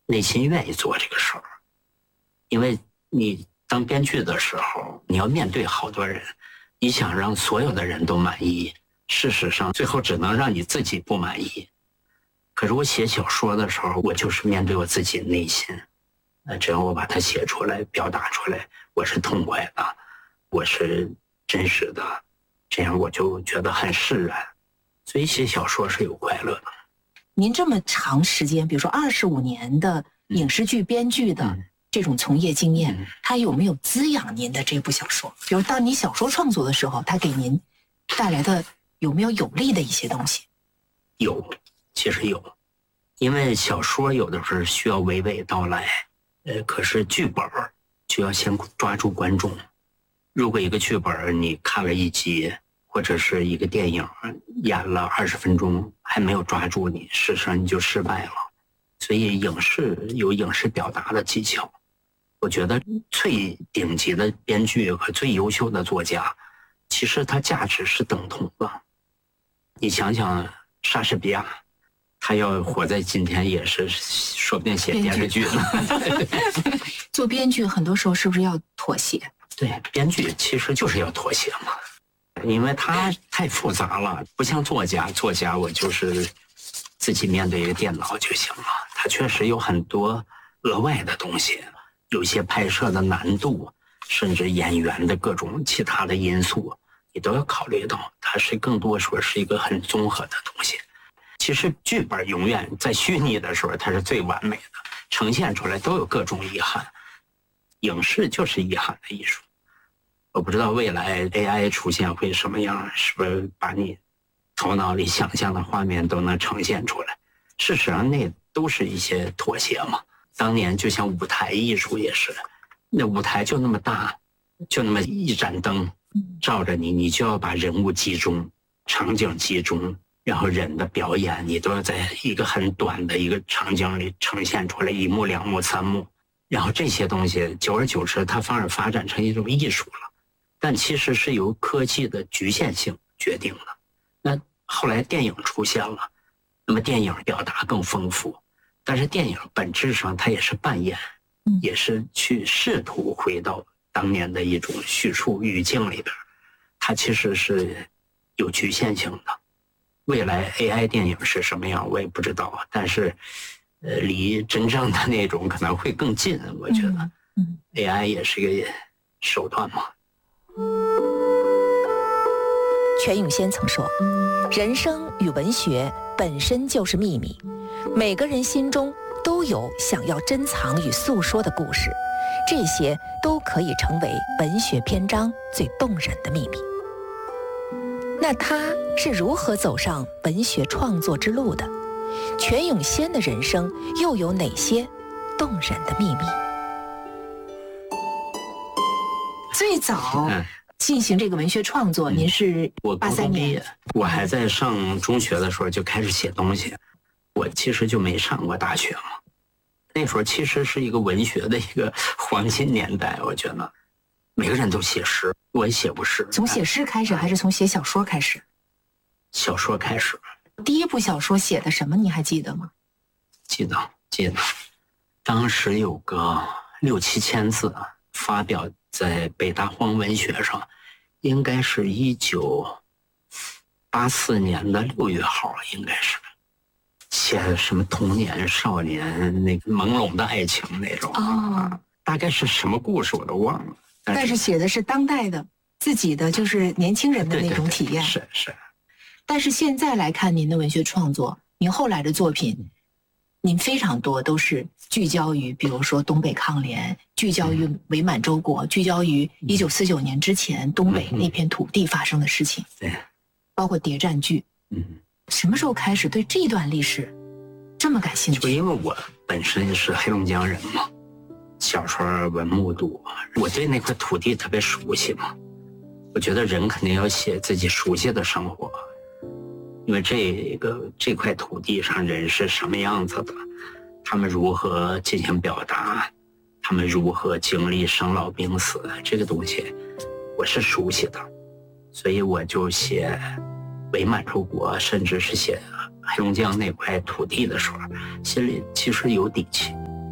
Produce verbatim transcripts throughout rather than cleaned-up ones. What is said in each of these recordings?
内心愿意做这个事儿。因为你当编剧的时候，你要面对好多人，你想让所有的人都满意，事实上最后只能让你自己不满意。可是我写小说的时候，我就是面对我自己内心，呃，只要我把它写出来表达出来，我是痛快的，我是真实的，这样我就觉得很释然。所以写小说是有快乐的。 您这么长时间，比如说二十五年的影视剧编剧的这种从业经验， 嗯、 它有没有滋养您的这部小说？比如当你小说创作的时候，它给您带来的有没有有利的一些东西？ 有，其实有，因为小说有的时候需要娓娓道来，呃，可是剧本就要先抓住观众。如果一个剧本你看了一集，或者是一个电影演了二十分钟还没有抓住你，事实上你就失败了。所以影视有影视表达的技巧，我觉得最顶级的编剧和最优秀的作家，其实它价值是等同的。你想想莎士比亚，他要活在今天也是说不定写电视剧了。 做编剧很多时候是不是要妥协？ 对，编剧其实就是要妥协嘛，因为它太复杂了，不像作家，作家我就是自己面对一个电脑就行了。它确实有很多额外的东西，有些拍摄的难度，甚至演员的各种其他的因素，你都要考虑到。它是更多说是一个很综合的东西。其实剧本永远在虚拟的时候，它是最完美的，呈现出来都有各种遗憾。影视就是遗憾的艺术。我不知道未来 A I 出现会什么样，是不是把你头脑里想象的画面都能呈现出来？事实上，那都是一些妥协嘛。当年就像舞台艺术也是，那舞台就那么大，就那么一盏灯照着你，你就要把人物集中，场景集中，然后人的表演你都要在一个很短的一个场景里呈现出来，一幕、两幕、三幕，然后这些东西久而久之，它反而发展成一种艺术了。但其实是由科技的局限性决定的。那后来电影出现了，那么电影表达更丰富，但是电影本质上它也是扮演，也是去试图回到当年的一种叙述语境里边，它其实是有局限性的。未来 A I 电影是什么样我也不知道，但是呃，离真正的那种可能会更近，我觉得 A I 也是一个手段嘛。 全永先曾说，人生与文学本身就是秘密，每个人心中都有想要珍藏与诉说的故事，这些都可以成为文学篇章最动人的秘密。那他是如何走上文学创作之路的？全永先的人生又有哪些动人的秘密？ 最早进行这个文学创作，嗯、您是八三年， 我还在上中学的时候就开始写东西。我其实就没上过大学嘛，那时候其实是一个文学的一个黄金年代，我觉得每个人都写诗，我也写过诗。 从写诗开始，还是从写小说开始？ 小说开始。 第一部小说写的什么？你还记得吗？ 记得，记得。当时有个六七千字，发表在北大荒文学上，应该是一九八四年的六月号，应该是写什么童年、少年那个朦胧的爱情那种哦， 大概是什么故事我都忘了， 但是, 但是写的是当代的自己的，就是年轻人的那种体验。 对对对，是是。 但是现在来看您的文学创作，您后来的作品，您非常多都是聚焦于，比如说东北抗联，聚焦于伪满洲国，聚焦于一九四九年之前东北那片土地发生的事情， 对， 包括谍战剧。 嗯， 什么时候开始对这段历史这么感兴趣？ 就因为我本身是黑龙江人嘛，小时候文目睹，我对那块土地特别熟悉嘛。我觉得人肯定要写自己熟悉的生活。因为这个这块土地上人是什么样子的，他们如何进行表达，他们如何经历生老病死，这个东西我是熟悉的，所以我就写伪满洲国，甚至是写黑龙江那块土地的时候，心里其实有底气。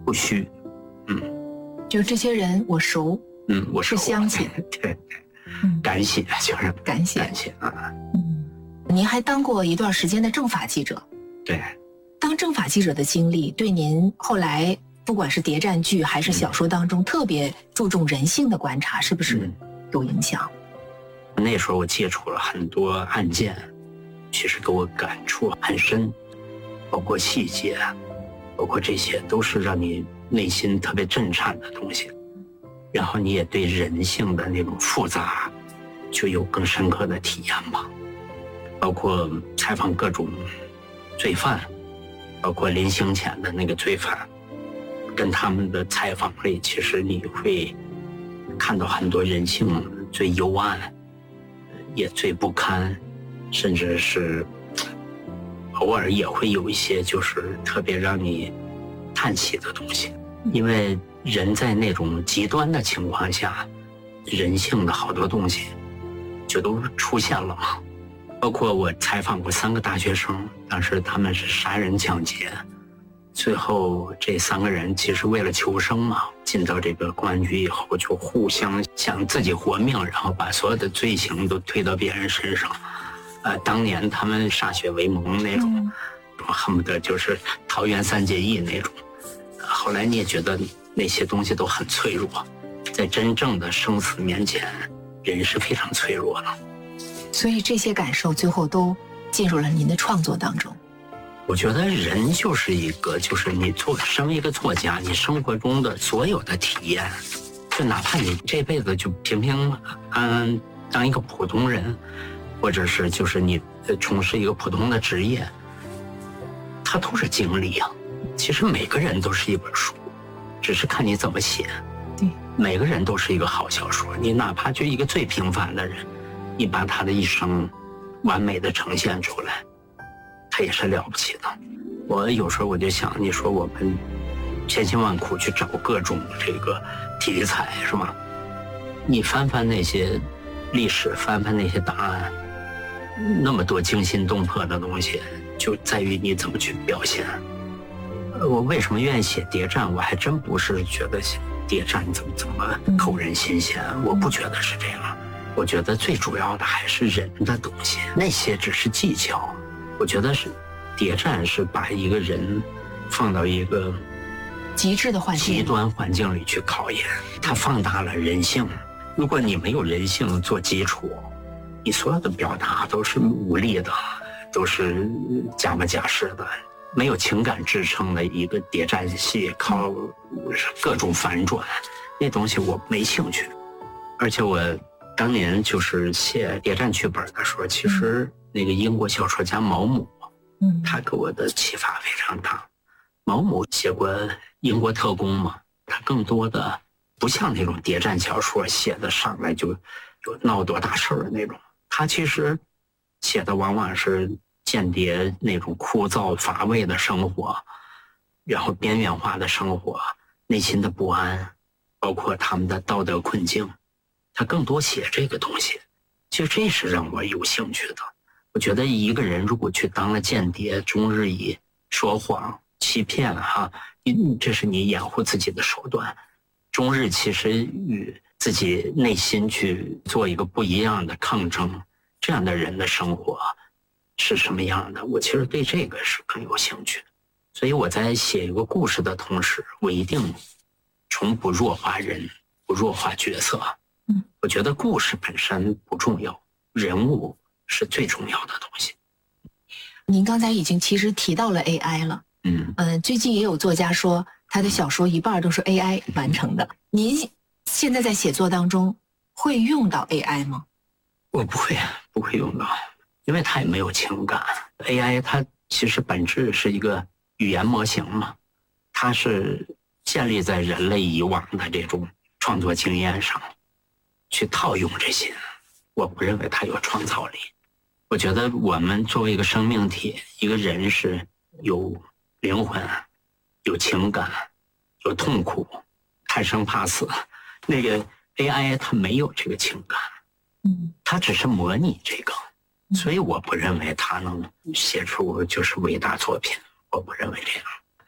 不虚。嗯， 就这些人我熟， 嗯，我是乡亲。 对， 嗯， 感谢就是感谢感谢啊。 嗯，您还当过一段时间的政法记者。 对， 当政法记者的经历对您后来不管是谍战剧还是小说当中特别注重人性的观察，是不是有影响？ 嗯，那时候我接触了很多案件，其实给我感触很深，包括细节，包括这些都是让你内心特别震颤的东西。然后你也对人性的那种复杂就有更深刻的体验吧。包括采访各种罪犯，包括临刑前的那个罪犯，跟他们的采访里，其实你会看到很多人性最幽暗，也最不堪，甚至是偶尔也会有一些就是特别让你叹息的东西。因为人在那种极端的情况下，人性的好多东西就都出现了嘛。包括我采访过三个大学生，当时他们是杀人抢劫，最后这三个人其实为了求生嘛，进到这个公安局以后就互相想自己活命，然后把所有的罪行都推到别人身上。呃，当年他们歃血为盟那种，嗯、恨不得就是桃园三结义那种。后来你也觉得那些东西都很脆弱，在真正的生死面前，人是非常脆弱的。 所以这些感受最后都进入了您的创作当中。 我觉得人就是一个，就是你做身为一个作家，你生活中的所有的体验，就哪怕你这辈子就平平安安当一个普通人，或者是就是你从事一个普通的职业，它都是经历啊。其实每个人都是一本书，只是看你怎么写。 对， 每个人都是一个好小说，你哪怕就一个最平凡的人，你把他的一生完美的呈现出来，他也是了不起的。我有时候我就想，你说我们千辛万苦去找各种这个题材，是吧？你翻翻那些历史，翻翻那些档案，那么多惊心动魄的东西，就在于你怎么去表现。我为什么愿意写谍战？我还真不是觉得谍战怎么怎么扣人心弦，我不觉得是这样。我觉得最主要的还是人的东西，那些只是技巧。我觉得是谍战是把一个人放到一个极致的环境、 极端环境里去考验，它放大了人性。如果你没有人性做基础，你所有的表达都是无力的，都是假模假式的。没有情感支撑的一个谍战戏，靠各种反转，那东西我没兴趣。而且我当年就是写谍战剧本的时候，其实那个英国小说家毛姆，嗯，他给我的启发非常大。毛姆写过英国特工嘛，他更多的不像那种谍战小说写的上来就就闹多大事儿的那种，他其实写的往往是间谍那种枯燥乏味的生活，然后边缘化的生活，内心的不安，包括他们的道德困境，他更多写这个东西。其实这是让我有兴趣的。我觉得一个人如果去当了间谍，终日以说谎、欺骗哈，这是你掩护自己的手段，终日其实与自己内心去做一个不一样的抗争，这样的人的生活是什么样的？我其实对这个是更有兴趣的。所以我在写一个故事的同时，我一定从不弱化人，不弱化角色。嗯，我觉得故事本身不重要，人物是最重要的东西。 您刚才已经其实提到了 A I 了。嗯嗯、呃，最近也有作家说他的小说一半都是 A I 完成的。您现在在写作当中会用到 A I 吗？ 我不会，不会用到。因为它也没有情感。 A I 它其实本质是一个语言模型嘛，它是建立在人类以往的这种创作经验上去套用这些，我不认为它有创造力。我觉得我们作为一个生命体，一个人是有灵魂、有情感、有痛苦、贪生怕死，那个 A I 它没有这个情感，嗯，它只是模拟这个。所以我不认为他能写出就是伟大作品，我不认为这样。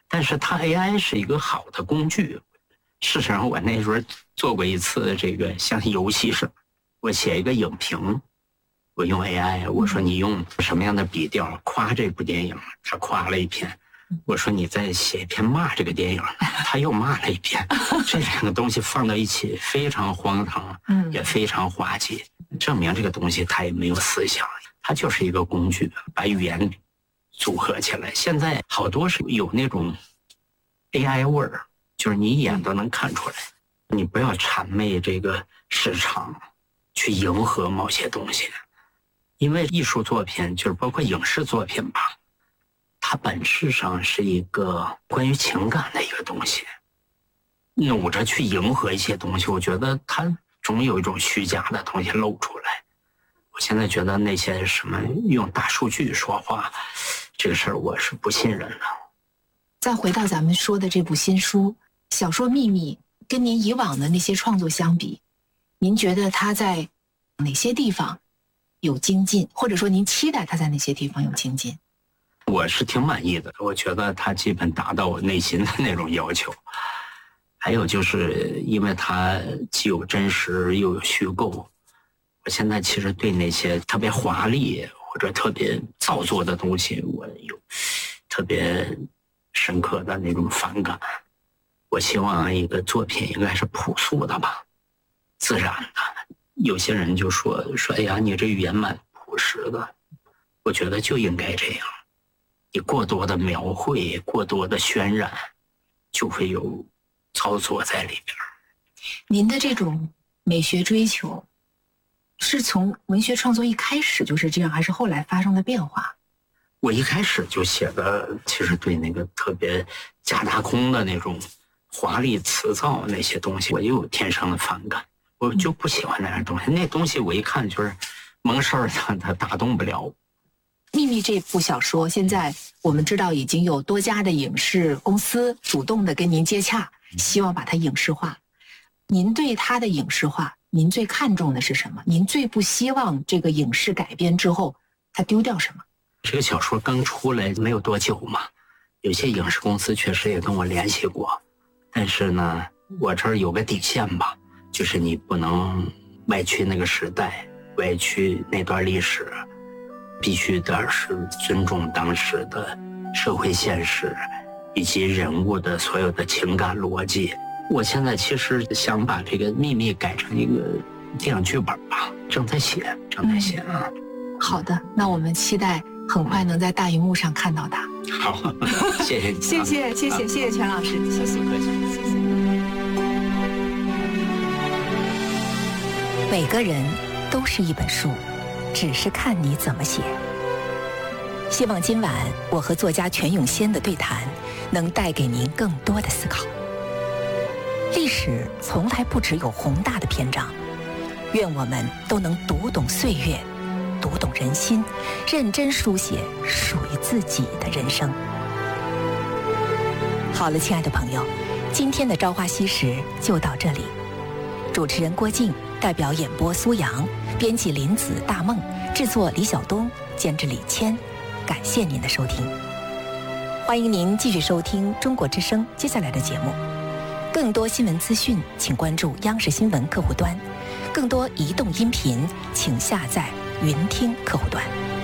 但是它 A I 是一个好的工具。事实上，我那时候做过一次这个像游戏似的，我写一个影评，我用 A I， 我说你用什么样的笔调夸这部电影，他夸了一篇。我说你再写一篇骂这个电影，他又骂了一篇。这两个东西放到一起非常荒唐，也非常滑稽，证明这个东西它也没有思想，它就是一个工具，把语言组合起来。现在好多是有那种 A I 味儿，就是你一眼都能看出来。你不要谄媚这个市场，去迎合某些东西，因为艺术作品就是包括影视作品吧，它本质上是一个关于情感的一个东西。努着去迎合一些东西，我觉得它总有一种虚假的东西露出来。我现在觉得那些什么用大数据说话，这个事儿我是不信任的。 再回到咱们说的这部新书小说《秘密》，跟您以往的那些创作相比，您觉得它在哪些地方有精进，或者说您期待它在哪些地方有精进？ 我是挺满意的，我觉得它基本达到我内心的那种要求。还有就是因为它既有真实又有虚构，我现在其实对那些特别华丽或者特别造作的东西，我有特别深刻的那种反感。我希望一个作品应该是朴素的吧，自然的。有些人就说说，哎呀，你这语言蛮朴实的。我觉得就应该这样。你过多的描绘，过多的渲染，就会有操作在里边。 您的这种美学追求，是从文学创作一开始就是这样，还是后来发生了变化？ 我一开始就写的，其实对那个特别假大空的那种华丽辞藻那些东西，我就有天生的反感，我就不喜欢那样东西。那东西我一看就是蒙事儿的，它打动不了我。 秘密这部小说，现在我们知道已经有多家的影视公司主动的跟您接洽，希望把它影视化。您对它的影视化，您最看重的是什么？您最不希望这个影视改编之后它丢掉什么？ 这个小说刚出来没有多久嘛，有些影视公司确实也跟我联系过，但是呢，我这儿有个底线吧，就是你不能歪曲那个时代，歪曲那段历史。必须的是尊重当时的社会现实以及人物的所有的情感逻辑。我现在其实想把这个秘密改成一个电影剧本吧，正在写，正在写啊。 嗯、好的，那我们期待很快能在大荧幕上看到它。 好，谢谢你、啊， 谢谢，谢谢，谢谢全老师，谢谢，谢谢。 每个人都是一本书。只是看你怎么写。希望今晚我和作家全永先的对谈能带给您更多的思考。历史从来不只有宏大的篇章，愿我们都能读懂岁月，读懂人心，认真书写属于自己的人生。好了，亲爱的朋友，今天的《朝花夕拾》就到这里。主持人郭靖，代表演播苏阳，编辑林子、大梦，制作李晓东，监制李谦。感谢您的收听，欢迎您继续收听中国之声接下来的节目。更多新闻资讯，请关注央视新闻客户端；更多移动音频，请下载云听客户端。